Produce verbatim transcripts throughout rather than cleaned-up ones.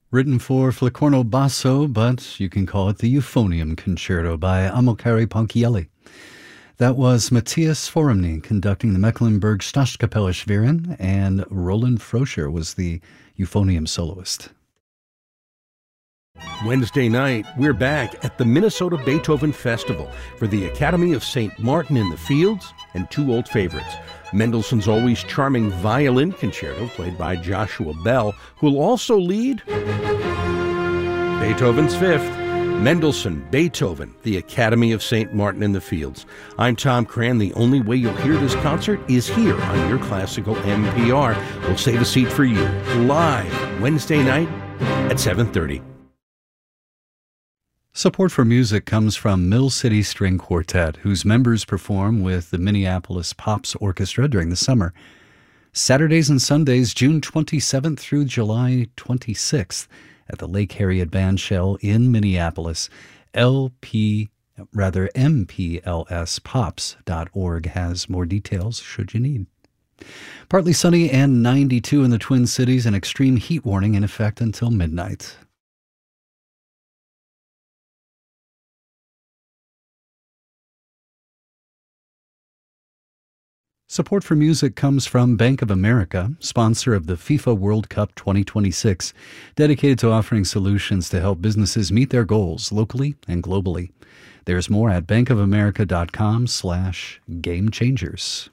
Written for flicorno basso, but you can call it the Euphonium Concerto by Amilcare Ponchielli. That was Matthias Foremny conducting the Mecklenburg Staatskapelle Schwerin, and Roland Froscher was the euphonium soloist. Wednesday night, we're back at the Minnesota Beethoven Festival for the Academy of Saint Martin in the Fields and two old favorites. Mendelssohn's always charming violin concerto, played by Joshua Bell, who will also lead Beethoven's Fifth. Mendelssohn, Beethoven, the Academy of Saint Martin in the Fields. I'm Tom Cran. The only way you'll hear this concert is here on your classical N P R. We'll save a seat for you live Wednesday night at seven thirty. Support for music comes from Mill City String Quartet, whose members perform with the Minneapolis Pops Orchestra during the summer. Saturdays and Sundays, June twenty-seventh through July twenty-sixth, at the Lake Harriet Bandshell in Minneapolis. L P, rather M P L S pops dot org has more details should you need. Partly sunny and ninety-two in the Twin Cities, an extreme heat warning in effect until midnight. Support for music comes from Bank of America, sponsor of the FIFA World Cup twenty twenty-six, dedicated to offering solutions to help businesses meet their goals locally and globally. There's more at bankofamerica.com slash game changers.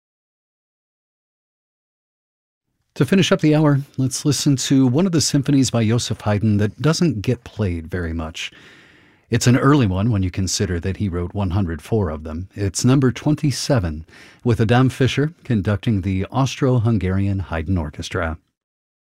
To finish up the hour, let's listen to one of the symphonies by Joseph Haydn that doesn't get played very much. It's an early one when you consider that he wrote one hundred four of them. It's number twenty-seven, with Adam Fischer conducting the Austro-Hungarian Haydn Orchestra.